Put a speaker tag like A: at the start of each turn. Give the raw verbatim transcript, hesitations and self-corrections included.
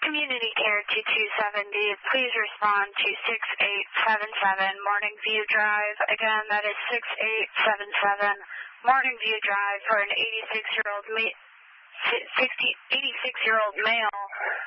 A: Community Care two two seven zero, please respond to six eight seven seven Morning View Drive. Again, that is six eight seven seven Morning View Drive for an eighty-six-year-old ma- eighty-six-year-old male